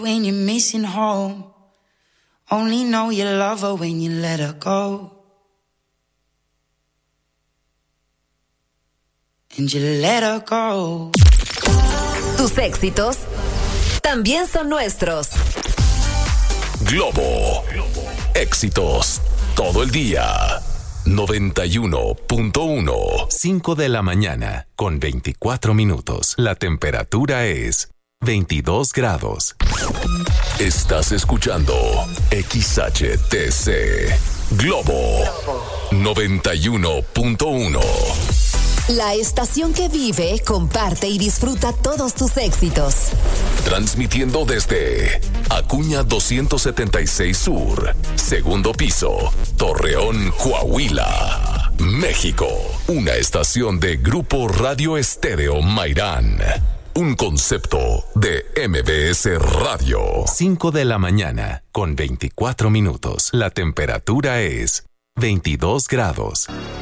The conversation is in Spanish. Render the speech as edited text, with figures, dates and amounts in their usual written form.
When you're missing home, only know you love her when you let her go. And you let her go. Tus éxitos también son nuestros. Globo. Éxitos todo el día. 91.1. 5 de la mañana con 24 minutos. La temperatura es 22 grados. Estás escuchando XHTC Globo 91.1. La estación que vive, comparte y disfruta todos tus éxitos. Transmitiendo desde Acuña 276 Sur, segundo piso, Torreón, Coahuila, México. Una estación de Grupo Radio Estéreo Mairán. Un concepto de MBS Radio. 5 de la mañana con 24 minutos. La temperatura es 22 grados.